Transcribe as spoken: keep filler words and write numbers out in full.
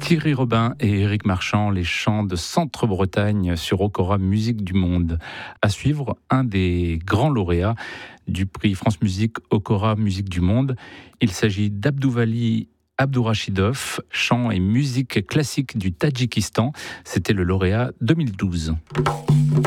Thierry Robin et Éric Marchand, les chants de Centre-Bretagne sur Okora Musique du Monde. À suivre, un des grands lauréats du prix France Musique Okora Musique du Monde. Il s'agit d'Abdouvali Abdourachidov, chant et musique classique du Tadjikistan. C'était le lauréat deux mille douze.